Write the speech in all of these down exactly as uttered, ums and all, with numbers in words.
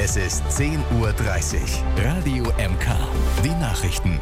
Es ist zehn Uhr dreißig. Radio M K. Die Nachrichten.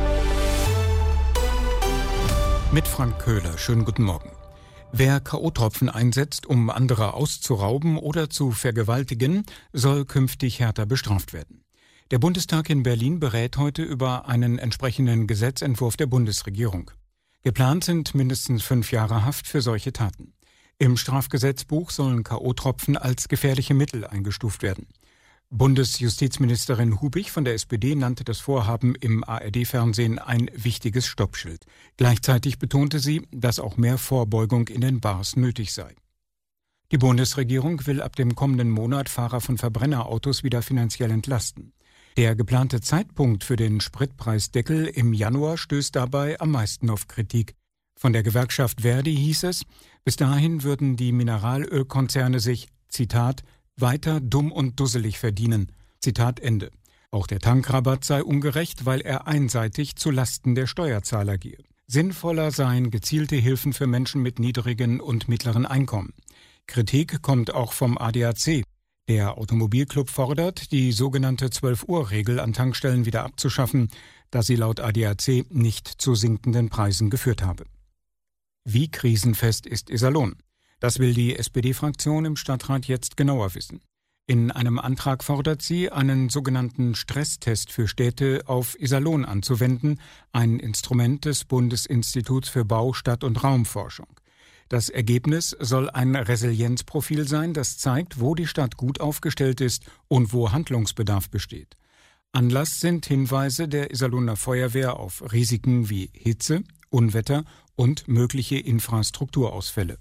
Mit Frank Köhler. Schönen guten Morgen. Wer K O-Tropfen einsetzt, um andere auszurauben oder zu vergewaltigen, soll künftig härter bestraft werden. Der Bundestag in Berlin berät heute über einen entsprechenden Gesetzentwurf der Bundesregierung. Geplant sind mindestens fünf Jahre Haft für solche Taten. Im Strafgesetzbuch sollen K O-Tropfen als gefährliche Mittel eingestuft werden. Bundesjustizministerin Hubich von der S P D nannte das Vorhaben im A R D-Fernsehen ein wichtiges Stoppschild. Gleichzeitig betonte sie, dass auch mehr Vorbeugung in den Bars nötig sei. Die Bundesregierung will ab dem kommenden Monat Fahrer von Verbrennerautos wieder finanziell entlasten. Der geplante Zeitpunkt für den Spritpreisdeckel im Januar stößt dabei am meisten auf Kritik. Von der Gewerkschaft Verdi hieß es, bis dahin würden die Mineralölkonzerne sich, Zitat, weiter dumm und dusselig verdienen. Zitat Ende. Auch der Tankrabatt sei ungerecht, weil er einseitig zu Lasten der Steuerzahler gehe. Sinnvoller seien gezielte Hilfen für Menschen mit niedrigen und mittleren Einkommen. Kritik kommt auch vom A D A C. Der Automobilclub fordert, die sogenannte zwölf-Uhr-Regel an Tankstellen wieder abzuschaffen, da sie laut A D A C nicht zu sinkenden Preisen geführt habe. Wie krisenfest ist Iserlohn? Das will die S P D-Fraktion im Stadtrat jetzt genauer wissen. In einem Antrag fordert sie, einen sogenannten Stresstest für Städte auf Iserlohn anzuwenden, ein Instrument des Bundesinstituts für Bau-, Stadt- und Raumforschung. Das Ergebnis soll ein Resilienzprofil sein, das zeigt, wo die Stadt gut aufgestellt ist und wo Handlungsbedarf besteht. Anlass sind Hinweise der Iserlohner Feuerwehr auf Risiken wie Hitze, Unwetter und mögliche Infrastrukturausfälle.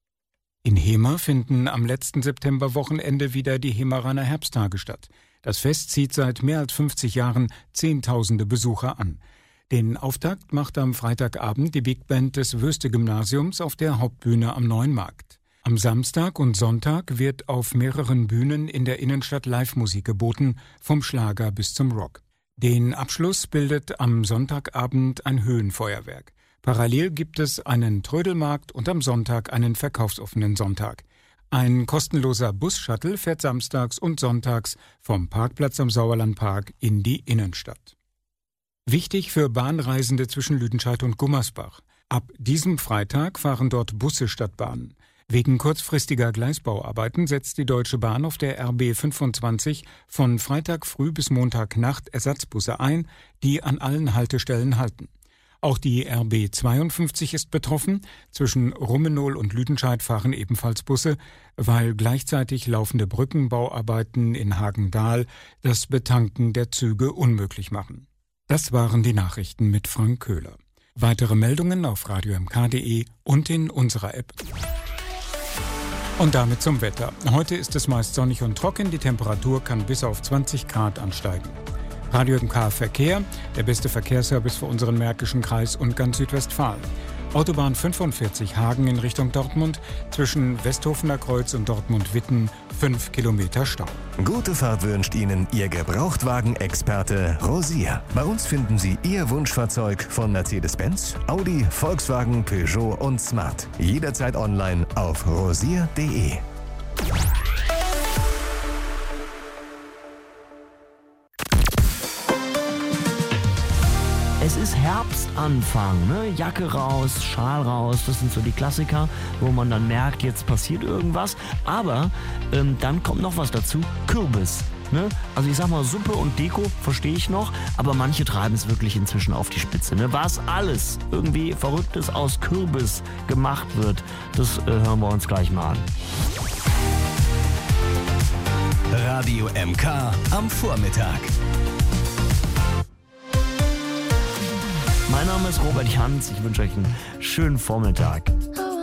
In Hemer finden am letzten Septemberwochenende wieder die Hemeraner Herbsttage statt. Das Fest zieht seit mehr als fünfzig Jahren Zehntausende Besucher an. Den Auftakt macht am Freitagabend die Big Band des Wöste-Gymnasiums auf der Hauptbühne am Neuen Markt. Am Samstag und Sonntag wird auf mehreren Bühnen in der Innenstadt Live-Musik geboten, vom Schlager bis zum Rock. Den Abschluss bildet am Sonntagabend ein Höhenfeuerwerk. Parallel gibt es einen Trödelmarkt und am Sonntag einen verkaufsoffenen Sonntag. Ein kostenloser Bus-Shuttle fährt samstags und sonntags vom Parkplatz am Sauerlandpark in die Innenstadt. Wichtig für Bahnreisende zwischen Lüdenscheid und Gummersbach. Ab diesem Freitag fahren dort Busse statt Bahnen. Wegen kurzfristiger Gleisbauarbeiten setzt die Deutsche Bahn auf der R B fünfundzwanzig von Freitag früh bis Montagnacht Ersatzbusse ein, die an allen Haltestellen halten. Auch die R B zweiundfünfzig ist betroffen. Zwischen Rummenohl und Lüdenscheid fahren ebenfalls Busse, weil gleichzeitig laufende Brückenbauarbeiten in Hagendahl das Betanken der Züge unmöglich machen. Das waren die Nachrichten mit Frank Köhler. Weitere Meldungen auf radio m k punkt d e und in unserer App. Und damit zum Wetter. Heute ist es meist sonnig und trocken. Die Temperatur kann bis auf zwanzig Grad ansteigen. Radio M K Verkehr, der beste Verkehrsservice für unseren Märkischen Kreis und ganz Südwestfalen. Autobahn fünfundvierzig Hagen in Richtung Dortmund, zwischen Westhofener Kreuz und Dortmund-Witten fünf Kilometer Stau. Gute Fahrt wünscht Ihnen Ihr Gebrauchtwagen-Experte Rosier. Bei uns finden Sie Ihr Wunschfahrzeug von Mercedes-Benz, Audi, Volkswagen, Peugeot und Smart. Jederzeit online auf rosier punkt d e. Es ist Herbstanfang, ne? Jacke raus, Schal raus, das sind so die Klassiker, wo man dann merkt, jetzt passiert irgendwas. Aber ähm, dann kommt noch was dazu, Kürbis. Ne? Also ich sag mal, Suppe und Deko verstehe ich noch, aber manche treiben es wirklich inzwischen auf die Spitze. Ne? Was alles irgendwie Verrücktes aus Kürbis gemacht wird, das äh, hören wir uns gleich mal an. Radio M K am Vormittag. Mein Name ist Robert Hans, ich wünsche euch einen schönen Vormittag.